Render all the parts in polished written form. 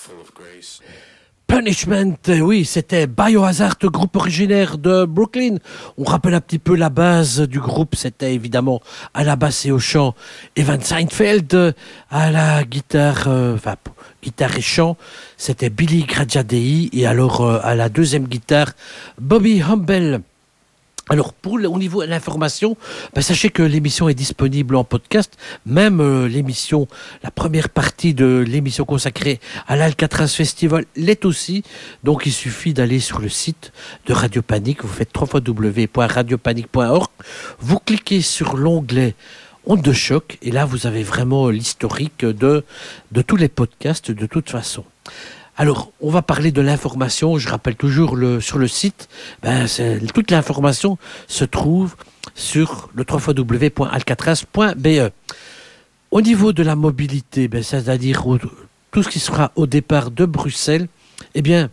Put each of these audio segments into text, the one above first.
Punishment, oui, c'était Biohazard, groupe originaire de Brooklyn. On rappelle un petit peu la base du groupe, c'était évidemment à la basse et au chant Evan Seinfeld, à la guitare, guitare et chant, c'était Billy Gradiadei, et alors à la deuxième guitare, Bobby Humble. Alors, au niveau de l'information, sachez que l'émission est disponible en podcast, même l'émission, la première partie de l'émission consacrée à l'Alcatraz Festival l'est aussi, donc il suffit d'aller sur le site de Radio Panique, vous faites www.radiopanique.org, vous cliquez sur l'onglet Onde de choc, et là vous avez vraiment l'historique de tous les podcasts de toute façon. Alors, on va parler de l'information. Je rappelle toujours sur le site, toute l'information se trouve sur le www.alcatraz.be. Au niveau de la mobilité, c'est-à-dire tout ce qui sera au départ de Bruxelles, eh bien,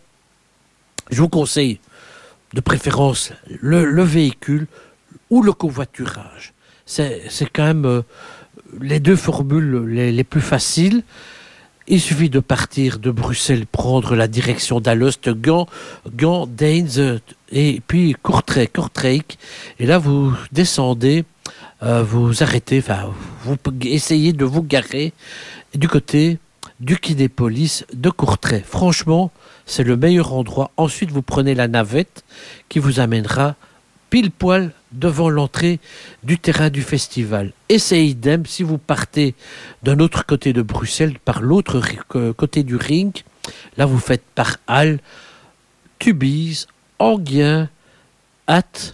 je vous conseille de préférence le véhicule ou le covoiturage. C'est quand même les deux formules les plus faciles. Il suffit de partir de Bruxelles, prendre la direction d'Alost, Gand, Daines et puis Kortrijk. Et là, vous descendez, vous arrêtez, vous essayez de vous garer du côté du Kinépolis de Kortrijk. Franchement, c'est le meilleur endroit. Ensuite, vous prenez la navette qui vous amènera pile poil devant l'entrée du terrain du festival. Et c'est idem si vous partez d'un autre côté de Bruxelles, par l'autre côté du ring. Là, vous faites par Halle, Tubize, Enghien, Ath,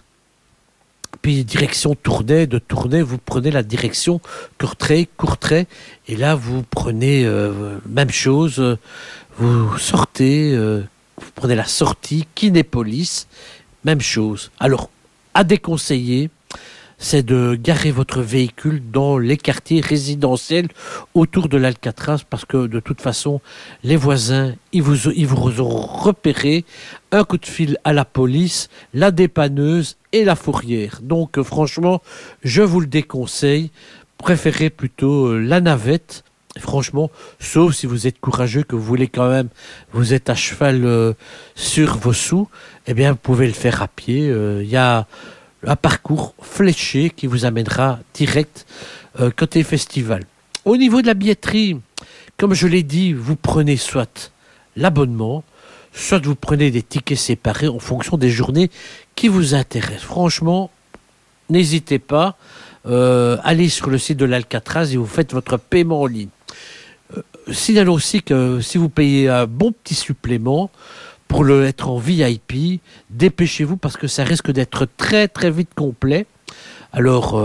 puis direction Tournai. De Tournai, vous prenez la direction Kortrijk. Et là, vous prenez même chose. Vous sortez, vous prenez la sortie Kinépolis. Même chose. Alors, à déconseiller, c'est de garer votre véhicule dans les quartiers résidentiels autour de l'Alcatraz, parce que de toute façon, les voisins, ils vous auront repéré. Un coup de fil à la police, la dépanneuse et la fourrière. Donc franchement, je vous le déconseille. Préférez plutôt la navette. Franchement, sauf si vous êtes courageux, que vous voulez quand même, vous êtes à cheval sur vos sous, eh bien vous pouvez le faire à pied. Il y a un parcours fléché qui vous amènera direct côté festival. Au niveau de la billetterie, comme je l'ai dit, vous prenez soit l'abonnement, soit vous prenez des tickets séparés en fonction des journées qui vous intéressent. Franchement, n'hésitez pas, allez sur le site de l'Alcatraz et vous faites votre paiement en ligne. Signalons aussi que si vous payez un bon petit supplément pour être en VIP, dépêchez-vous parce que ça risque d'être très très vite complet. Alors,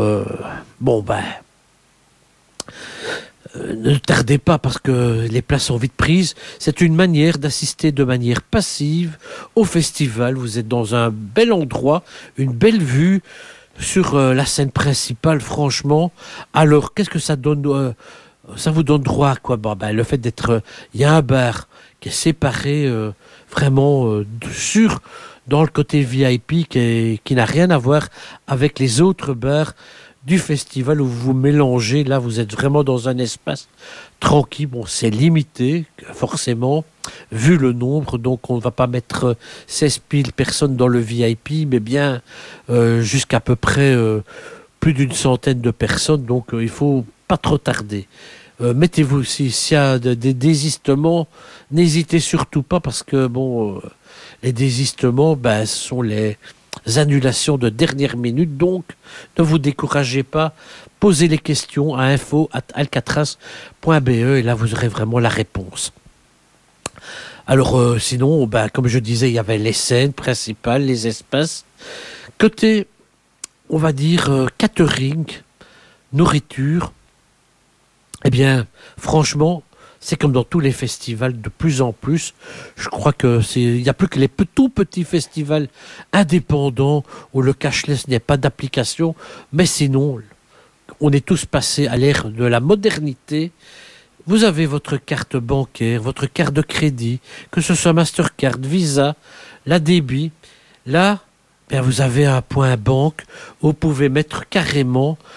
ne tardez pas parce que les places sont vite prises. C'est une manière d'assister de manière passive au festival. Vous êtes dans un bel endroit, une belle vue sur la scène principale, franchement. Alors, qu'est-ce que ça donne ça vous donne droit à quoi? Le fait d'être... Il y a un bar qui est séparé vraiment dans le côté VIP qui n'a rien à voir avec les autres bars du festival où vous vous mélangez. Là, vous êtes vraiment dans un espace tranquille. Bon, c'est limité, forcément, vu le nombre. Donc, on ne va pas mettre 16 000 personnes dans le VIP, mais bien jusqu'à peu près plus d'une centaine de personnes. Donc, il faut pas trop tarder. Mettez-vous s'il y a des désistements, n'hésitez surtout pas parce que les désistements, ce sont les annulations de dernière minute. Donc, ne vous découragez pas. Posez les questions à info@alcatraz.be et là, vous aurez vraiment la réponse. Alors, sinon, comme je disais, il y avait les scènes principales, les espaces. Côté, on va dire, catering, nourriture, eh bien, franchement, c'est comme dans tous les festivals de plus en plus. Je crois il n'y a plus que les tout petits festivals indépendants où le cashless n'est pas d'application. Mais sinon, on est tous passés à l'ère de la modernité. Vous avez votre carte bancaire, votre carte de crédit, que ce soit Mastercard, Visa, la débit. Là, vous avez un point banque où vous pouvez mettre carrément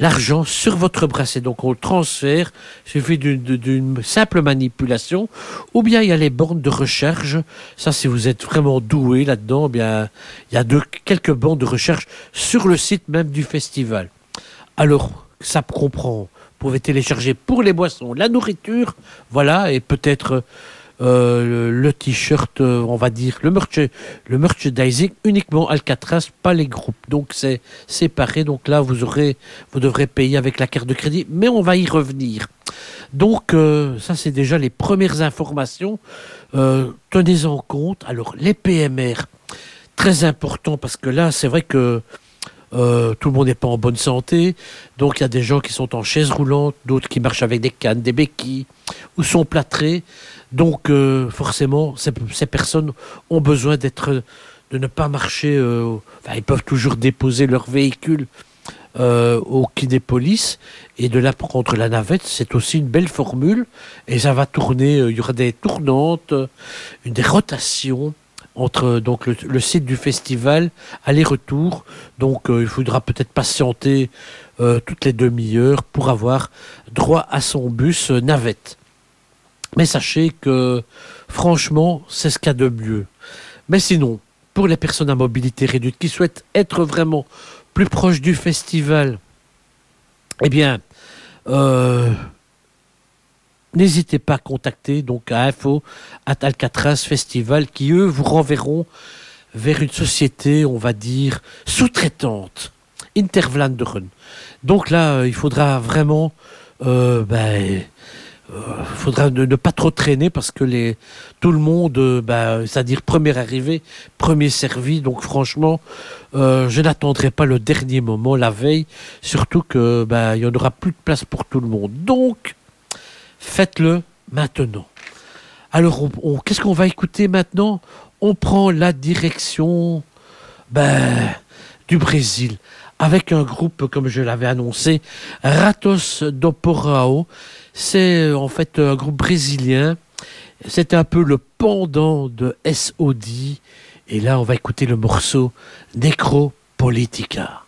l'argent sur votre bracelet. Donc on le transfère, il suffit d'une simple manipulation. Ou bien il y a les bornes de recharge. Ça, si vous êtes vraiment doué là-dedans, eh bien il y a quelques bornes de recharge sur le site même du festival. Alors, ça comprend, vous pouvez télécharger pour les boissons, la nourriture, voilà, et peut-être le t-shirt, on va dire, le merchandising uniquement Alcatraz, pas les groupes. Donc c'est séparé. Donc là, vous devrez payer avec la carte de crédit, mais on va y revenir. Donc ça, c'est déjà les premières informations. Tenez-en compte. Alors les PMR, très important parce que là, c'est vrai que tout le monde n'est pas en bonne santé, donc il y a des gens qui sont en chaise roulante, d'autres qui marchent avec des cannes, des béquilles, ou sont plâtrés. Donc forcément, ces personnes ont besoin de ne pas marcher. Ils peuvent toujours déposer leur véhicule au quai des polices et de là prendre la navette. C'est aussi une belle formule et ça va tourner. Il y aura des tournantes, des rotations entre donc le site du festival, aller-retour. Donc il faudra peut-être patienter toutes les demi-heures pour avoir droit à son bus navette. Mais sachez que franchement, c'est ce qu'il y a de mieux. Mais sinon, pour les personnes à mobilité réduite qui souhaitent être vraiment plus proches du festival, eh bien, n'hésitez pas à contacter donc à info@Alcatraz Festival qui, eux, vous renverront vers une société, on va dire, sous-traitante, Intervlanderen. Donc là, il faudra vraiment faudra ne pas trop traîner parce que tout le monde, c'est-à-dire premier arrivé, premier servi. Donc franchement, je n'attendrai pas le dernier moment, la veille, surtout que il y en aura plus de place pour tout le monde. Donc, faites-le maintenant. Alors, qu'est-ce qu'on va écouter maintenant? On prend la direction du Brésil avec un groupe, comme je l'avais annoncé, Ratos do Porão. C'est en fait un groupe brésilien. C'est un peu le pendant de SOD. Et là, on va écouter le morceau Necropolitica.